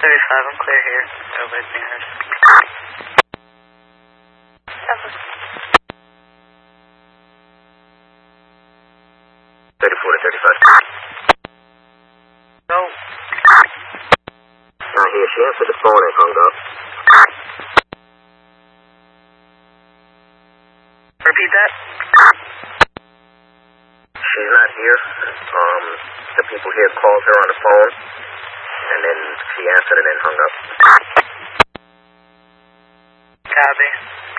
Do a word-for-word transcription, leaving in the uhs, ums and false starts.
thirty-five, I'm clear here. Nobody's being heard. thirty-four to thirty-five. No. Not here. She answered the phone and hung up. Repeat that? She's not here. Um, the people here called her on the phone, and then she answered and then hung up. Copy.